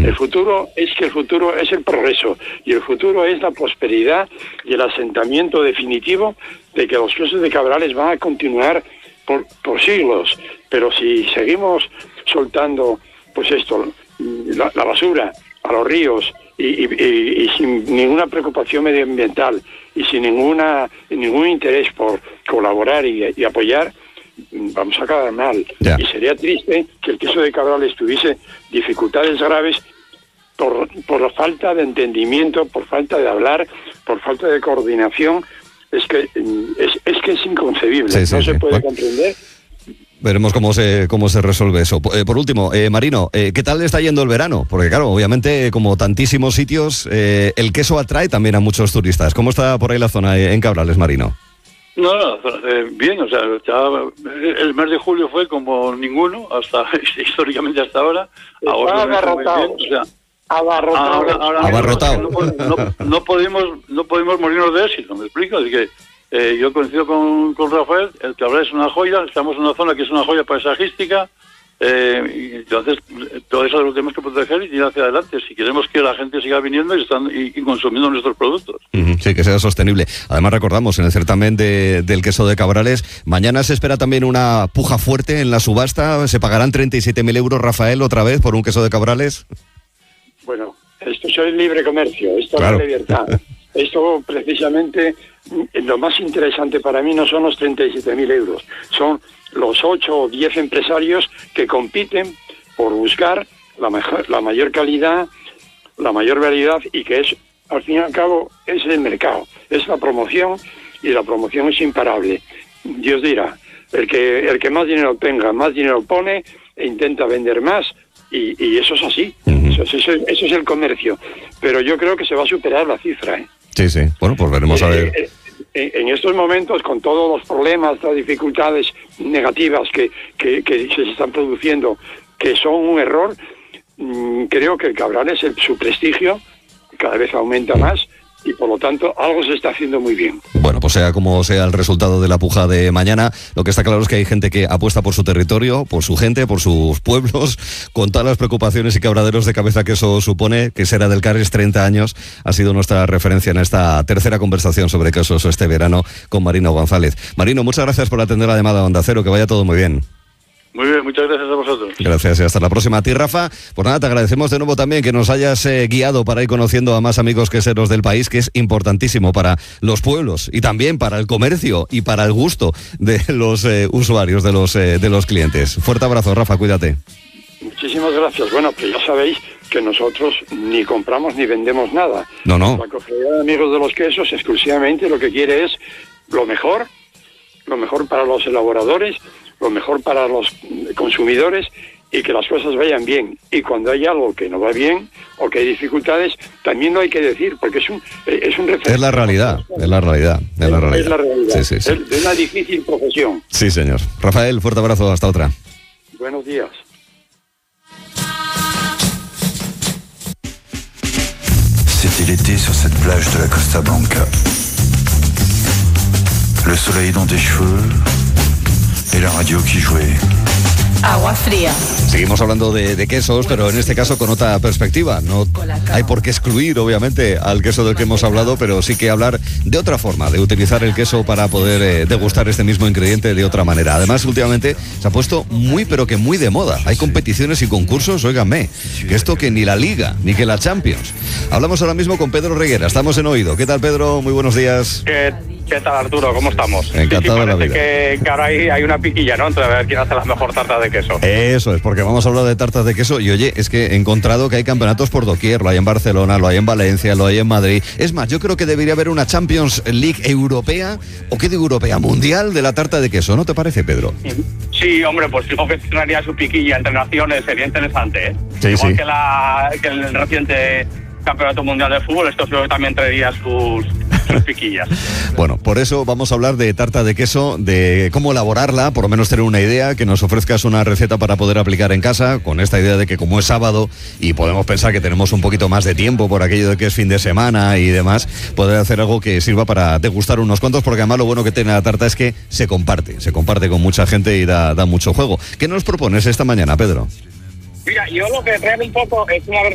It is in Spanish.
El futuro es el progreso, y el futuro es la prosperidad y el asentamiento definitivo de que los quesos de Cabrales van a continuar por siglos. Pero si seguimos soltando la basura a los ríos y sin ninguna preocupación medioambiental y sin ningún interés por colaborar y apoyar, vamos a acabar mal. Ya. Y sería triste que el queso de Cabrales tuviese dificultades graves por la falta de entendimiento, por falta de hablar, por falta de coordinación. Es que es inconcebible. Sí, no se puede bueno, comprender. Veremos cómo se resuelve eso. Por último, Marino, ¿qué tal le está yendo el verano? Porque claro, obviamente, como tantísimos sitios, el queso atrae también a muchos turistas. ¿Cómo está por ahí la zona en Cabrales, Marino? No, bien, o sea, ya el mes de julio fue como ninguno, históricamente hasta ahora. Ahora abarrotado. Abarrotado. No podemos morirnos de éxito, ¿me explico? Es que yo coincido con Rafael, el Cabrales es una joya, estamos en una zona que es una joya paisajística, y entonces todo eso lo tenemos que proteger y tirar hacia adelante si queremos que la gente siga viniendo y consumiendo nuestros productos. Sí, que sea sostenible. Además, recordamos, en el certamen del queso de Cabrales, mañana se espera también una puja fuerte en la subasta. ¿Se pagarán 37.000 euros, Rafael, otra vez por un queso de Cabrales? Bueno, esto es el libre comercio, esto Claro. es la libertad. Esto precisamente, lo más interesante para mí no son los 37.000 euros, son los 8 o 10 empresarios que compiten por buscar la mayor calidad, la mayor variedad, y que es, al fin y al cabo, es el mercado, es la promoción, y la promoción es imparable. Dios dirá, el que más dinero tenga, más dinero pone e intenta vender más, y eso es así. Eso es el comercio. Pero yo creo que se va a superar la cifra, ¿eh? Sí. Bueno, pues veremos a ver. En estos momentos, con todos los problemas, las dificultades negativas que se están produciendo, que son un error, creo que el Cabrales, su prestigio cada vez aumenta más, y por lo tanto algo se está haciendo muy bien. Bueno, pues sea como sea el resultado de la puja de mañana, lo que está claro es que hay gente que apuesta por su territorio, por su gente, por sus pueblos, con todas las preocupaciones y quebraderos de cabeza que eso supone. Que Será del Cares, 30 años, ha sido nuestra referencia en esta tercera conversación sobre quesos este verano con Marino González. Marino, muchas gracias por atender la llamada a Onda Cero, que vaya todo muy bien. Muy bien, muchas gracias a vosotros. Gracias y hasta la próxima. A ti, Rafa, pues nada, te agradecemos de nuevo también que nos hayas guiado para ir conociendo a más amigos queseros del país, que es importantísimo para los pueblos y también para el comercio y para el gusto de los usuarios, de los clientes. Fuerte abrazo, Rafa, cuídate. Muchísimas gracias. Bueno, pues ya sabéis que nosotros ni compramos ni vendemos nada. No. La Cofradía de Amigos de los Quesos exclusivamente lo que quiere es lo mejor para los elaboradores, lo mejor para los consumidores, y que las cosas vayan bien. Y cuando hay algo que no va bien o que hay dificultades, también lo hay que decir, porque es un referente. Es la realidad. Es la realidad. Sí. Es de una difícil profesión. Sí, señor. Rafael, fuerte abrazo, hasta otra. Buenos días. C'était l'été sur cette plage de la Costa Blanca. Le soleil dans tes cheveux et la radio qui jouait. Agua fría. Seguimos hablando de quesos, pero en este caso con otra perspectiva. No hay por qué excluir, obviamente, al queso del que hemos hablado, pero sí que hablar de otra forma, de utilizar el queso para poder degustar este mismo ingrediente de otra manera. Además, últimamente se ha puesto muy, pero que muy de moda. Hay competiciones y concursos, óiganme, que esto que ni la Liga, ni que la Champions. Hablamos ahora mismo con Pedro Reguera, estamos en Oído. ¿Qué tal, Pedro? Muy buenos días. ¿Qué tal, Arturo? ¿Cómo estamos? Encantado de la vida. Que ahora hay una piquilla, ¿no? Entonces, a ver quién hace la mejor tarta de queso. Eso es, porque vamos a hablar de tartas de queso y oye, es que he encontrado que hay campeonatos por doquier, lo hay en Barcelona, lo hay en Valencia, lo hay en Madrid. Es más, yo creo que debería haber una Champions League europea, o qué digo europea, mundial de la tarta de queso, ¿no te parece, Pedro? Sí, hombre, pues yo gestionaría su piquilla entre naciones, sería interesante, ¿eh? Sí, Igual sí. que el reciente Campeonato Mundial de Fútbol, esto yo también traería sus piquillas. Bueno, por eso vamos a hablar de tarta de queso, de cómo elaborarla, por lo menos tener una idea, que nos ofrezcas una receta para poder aplicar en casa, con esta idea de que como es sábado y podemos pensar que tenemos un poquito más de tiempo por aquello de que es fin de semana y demás, poder hacer algo que sirva para degustar unos cuantos, porque además lo bueno que tiene la tarta es que se comparte con mucha gente y da mucho juego. ¿Qué nos propones esta mañana, Pedro? Mira, yo lo que traigo un poco es una